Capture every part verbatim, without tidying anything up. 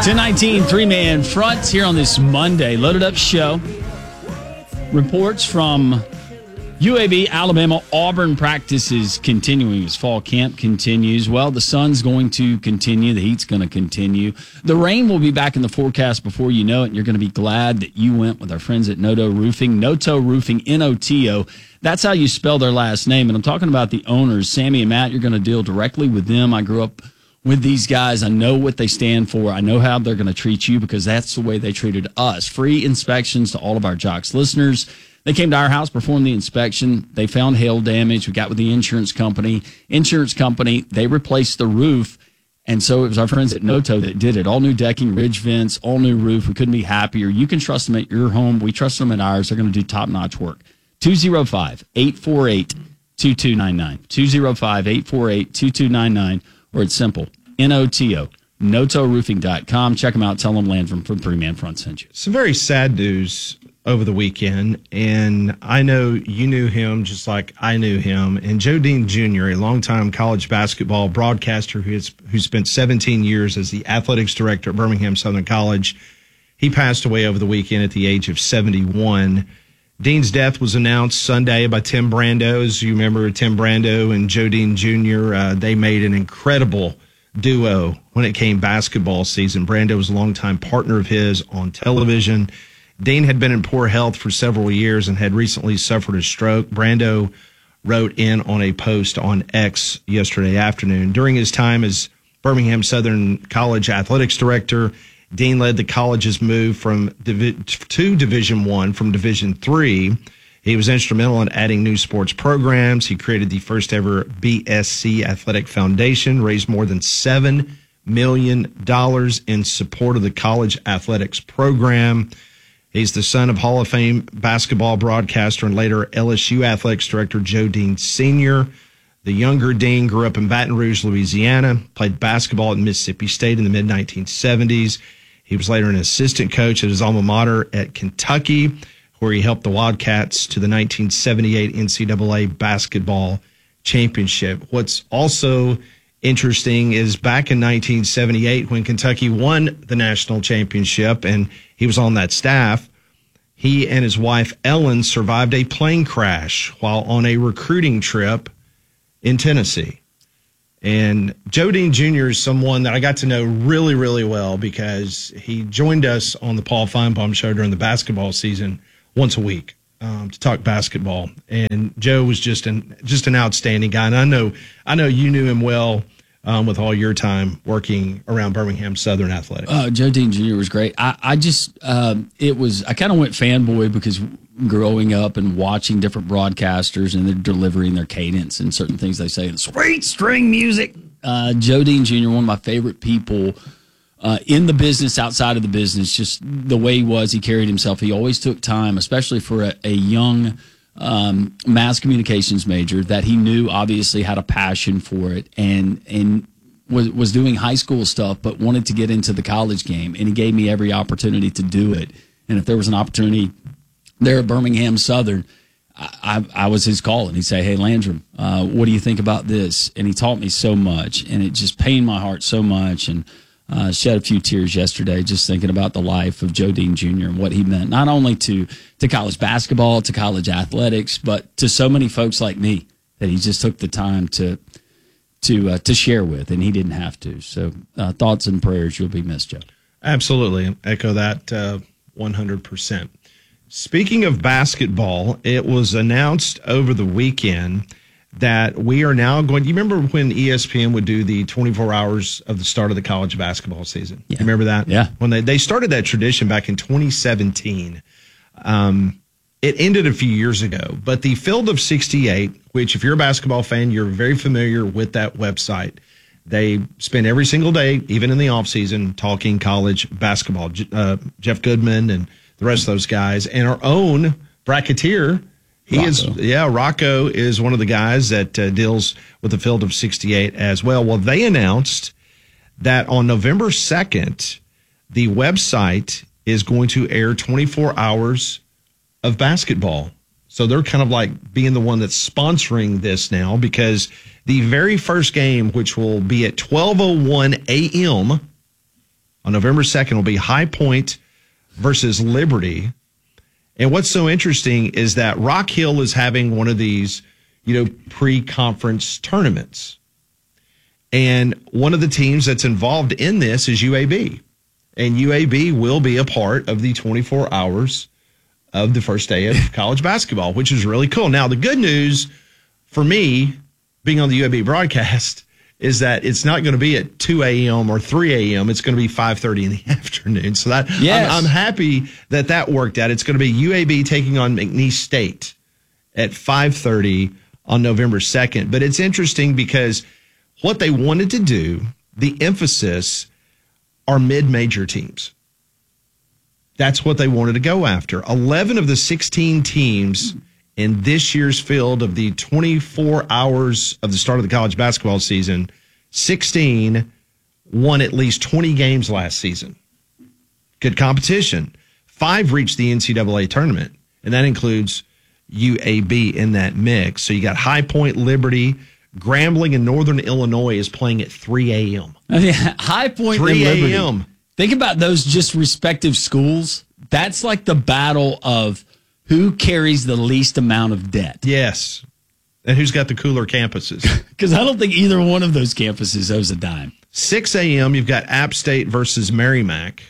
ten nineteen, three-man fronts here on this Monday. Loaded up show. Reports from U A B, Alabama, Auburn practices continuing as fall camp continues. Well, the sun's going to continue. The heat's going to continue. The rain will be back in the forecast before you know it, and you're going to be glad that you went with our friends at Noto Roofing. Noto Roofing, N O T O. That's how you spell their last name. And I'm talking about the owners, Sammy and Matt. You're going to deal directly with them. I grew up with these guys. I know what they stand for. I know how they're going to treat you because that's the way they treated us. Free inspections to all of our Jocks listeners. They came to our house, performed the inspection. They found hail damage. We got with the insurance company. Insurance company, they replaced the roof. And so it was our friends at Noto that did it. All new decking, ridge vents, all new roof. We couldn't be happier. You can trust them at your home. We trust them at ours. They're going to do top-notch work. two oh five, eight four eight, two two nine nine. two oh five, eight four eight, two two nine nine. Or it's simple. N O T O. Noto Roofing dot com. Check them out. Tell them Landrum from Three Man Front sent you. Some very sad news over the weekend, and I know you knew him just like I knew him. And Joe Dean Junior, a longtime college basketball broadcaster who has who spent seventeen years as the athletics director at Birmingham Southern College, he passed away over the weekend at the age of seventy-one. Dean's death was announced Sunday by Tim Brando. As you remember, Tim Brando and Joe Dean Junior, uh, they made an incredible duo when it came basketball season. Brando was a longtime partner of his on television. Dean had been in poor health for several years and had recently suffered a stroke. Brando wrote in on a post on X yesterday afternoon. During his time as Birmingham Southern College athletics director, Dean led the college's move from Divi- to Division One from Division Three. He was instrumental in adding new sports programs. He created the first ever B S C Athletic Foundation, raised more than seven million dollars in support of the college athletics program. He's the son of Hall of Fame basketball broadcaster and later L S U athletics director Joe Dean Senior The younger Dean grew up in Baton Rouge, Louisiana, played basketball at Mississippi State in the mid nineteen seventies. He was later an assistant coach at his alma mater at Kentucky, where he helped the Wildcats to the nineteen seventy-eight N C double A basketball championship. What's also interesting is back in nineteen seventy-eight, when Kentucky won the national championship and he was on that staff, he and his wife Ellen survived a plane crash while on a recruiting trip in Tennessee. And Joe Dean Junior is someone that I got to know really, really well because he joined us on the Paul Feinbaum show during the basketball season once a week um, to talk basketball. And Joe was just an just an outstanding guy. And I know I know you knew him well um, with all your time working around Birmingham Southern Athletics. Uh, Joe Dean Junior was great. I, I just um, it was I kind of went fanboy because growing up and watching different broadcasters and they're delivering their cadence and certain things they say, sweet string music. Uh, Joe Dean Junior, one of my favorite people uh, in the business, outside of the business, just the way he was, he carried himself. He always took time, especially for a, a young um, mass communications major that he knew obviously had a passion for it and, and was, was doing high school stuff, but wanted to get into the college game. And he gave me every opportunity to do it. And if there was an opportunity there at Birmingham Southern, I, I, I was his call, and he'd say, hey, Landrum, uh, what do you think about this? And he taught me so much, and it just pained my heart so much, and uh, shed a few tears yesterday just thinking about the life of Joe Dean Junior and what he meant, not only to, to college basketball, to college athletics, but to so many folks like me that he just took the time to to uh, to share with, and he didn't have to. So uh, thoughts and prayers, you'll be missed, Joe. Absolutely. Echo that uh, one hundred percent. Speaking of basketball, it was announced over the weekend that we are now going. You remember when E S P N would do the twenty-four hours of the start of the college basketball season? Yeah. You remember that? Yeah. When they, they started that tradition back in twenty seventeen. Um, it ended a few years ago, but the Field of sixty-eight, which if you're a basketball fan, you're very familiar with that website. They spend every single day, even in the offseason, talking college basketball. Uh, Jeff Goodman and the rest of those guys, and our own bracketeer, he Rocco. is, yeah, Rocco is one of the guys that uh, deals with the Field of sixty-eight as well. Well, they announced that on November second, the website is going to air twenty-four hours of basketball. So they're kind of like being the one that's sponsoring this now, because the very first game, which will be at twelve oh one a.m., On November second will be High Point versus Liberty. And what's so interesting is that Rock Hill is having one of these, you know, pre-conference tournaments. And one of the teams that's involved in this is U A B. And U A B will be a part of the twenty-four hours of the first day of college basketball, which is really cool. Now, the good news for me, being on the U A B broadcast, is that it's not going to be at two a.m. or three a.m. It's going to be five thirty in the afternoon. So that yes. I'm, I'm happy that that worked out. It's going to be U A B taking on McNeese State at five thirty on November second. But it's interesting because what they wanted to do, the emphasis, are mid-major teams. That's what they wanted to go after. eleven of the sixteen teams in this year's field of the twenty-four hours of the start of the college basketball season, sixteen won at least twenty games last season. Good competition. Five reached the N C double A tournament, and that includes U A B in that mix. So you got High Point, Liberty, Grambling, and Northern Illinois is playing at three a.m. Yeah, High Point three and Liberty. a.m. Think about those just respective schools. That's like the battle of who carries the least amount of debt. Yes. And who's got the cooler campuses? Because I don't think either one of those campuses owes a dime. six a.m., you've got App State versus Merrimack.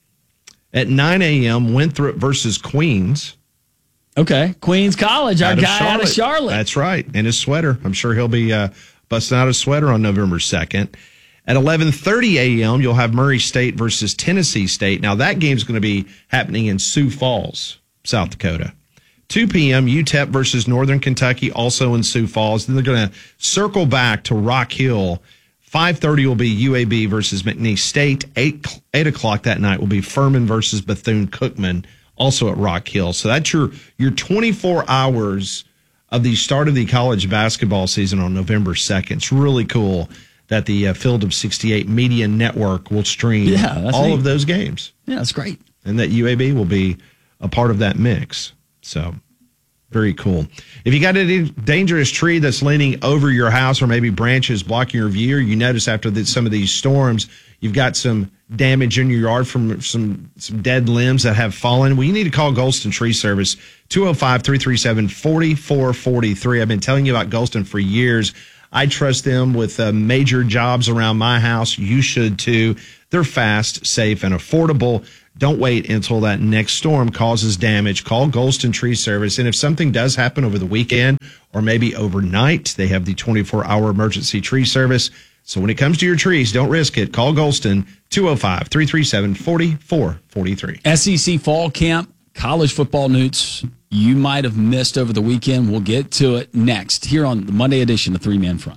At nine a.m., Winthrop versus Queens. Okay. Queens College, our Out of guy out of Charlotte. That's right. And his sweater. I'm sure he'll be uh, busting out his sweater on November second. At eleven thirty a.m., you'll have Murray State versus Tennessee State. Now, that game's going to be happening in Sioux Falls, South Dakota. two p.m., U T E P versus Northern Kentucky, also in Sioux Falls. Then they're going to circle back to Rock Hill. five thirty will be U A B versus McNeese State. eight, eight o'clock that night will be Furman versus Bethune-Cookman, also at Rock Hill. So that's your, your twenty-four hours of the start of the college basketball season on November second. It's really cool that the uh, Field of sixty-eight Media Network will stream yeah, all neat. of those games. Yeah, that's great. And that U A B will be a part of that mix. So very cool. If you got a dangerous tree that's leaning over your house or maybe branches blocking your view, or you notice after the, some of these storms, you've got some damage in your yard from some, some dead limbs that have fallen, well, you need to call Golston Tree Service, two oh five, three three seven, four four four three. I've been telling you about Golston for years. I trust them with uh, major jobs around my house. You should too. They're fast, safe, and affordable. Don't wait until that next storm causes damage. Call Golston Tree Service. And if something does happen over the weekend or maybe overnight, they have the twenty-four hour emergency tree service. So when it comes to your trees, don't risk it. Call Golston, two oh five, three three seven, four four four three. S E C Fall Camp, college football news you might have missed over the weekend. We'll get to it next here on the Monday edition of Three Man Front.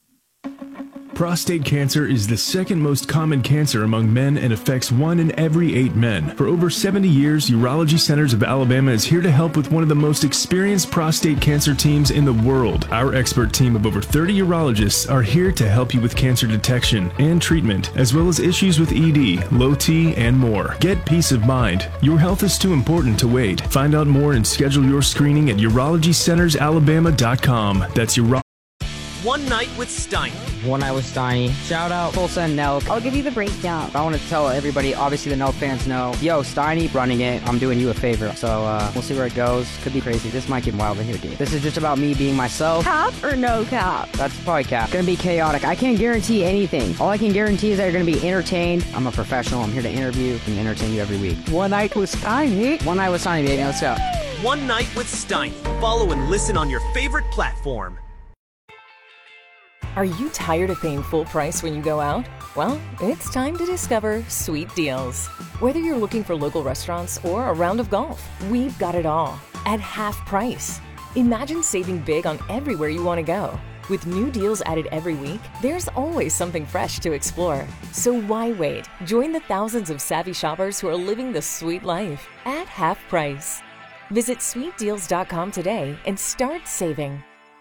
Prostate cancer is the second most common cancer among men and affects one in every eight men. For over seventy years, Urology Centers of Alabama is here to help with one of the most experienced prostate cancer teams in the world. Our expert team of over thirty urologists are here to help you with cancer detection and treatment, as well as issues with E D, low T, and more. Get peace of mind. Your health is too important to wait. Find out more and schedule your screening at urology centers alabama dot com. That's urology. One Night with Steiny. One Night with Steiny. Shout out Tulsa and Nelk. I'll give you the breakdown. I want to tell everybody, obviously the Nelk fans know, yo, Steiny running it. I'm doing you a favor. So uh, we'll see where it goes. Could be crazy. This might get wild in here, dude. This is just about me being myself. Cap or no cap? That's probably cap. Gonna be chaotic. I can't guarantee anything. All I can guarantee is that you're gonna be entertained. I'm a professional. I'm here to interview and entertain you every week. One Night with Steiny. One Night with Steiny, baby. Let's go. One Night with Steiny. Follow and listen on your favorite platform. Are you tired of paying full price when you go out? Well, it's time to discover Sweet Deals. Whether you're looking for local restaurants or a round of golf, we've got it all at half price. Imagine saving big on everywhere you want to go. With new deals added every week, there's always something fresh to explore. So why wait? Join the thousands of savvy shoppers who are living the sweet life at half price. Visit sweet deals dot com today and start saving.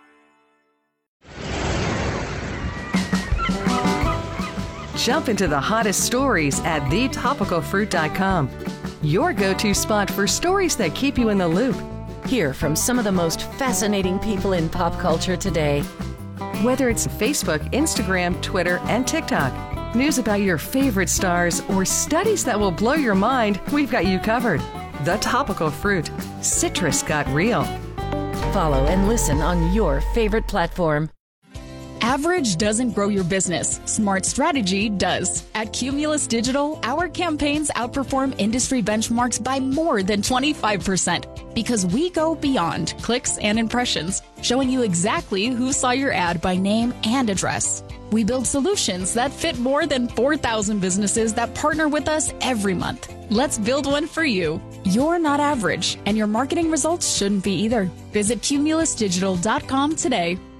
Jump into the hottest stories at the topical fruit dot com. Your go-to spot for stories that keep you in the loop. Hear from some of the most fascinating people in pop culture today. Whether it's Facebook, Instagram, Twitter, and TikTok, News about your favorite stars or studies that will blow your mind, we've got you covered. The Topical Fruit. Citrus got real. Follow and listen on your favorite platform. Average doesn't grow your business. Smart strategy does. At Cumulus Digital, our campaigns outperform industry benchmarks by more than twenty-five percent because we go beyond clicks and impressions, showing you exactly who saw your ad by name and address. We build solutions that fit more than four thousand businesses that partner with us every month. Let's build one for you. You're not average, and your marketing results shouldn't be either. Visit cumulus digital dot com today.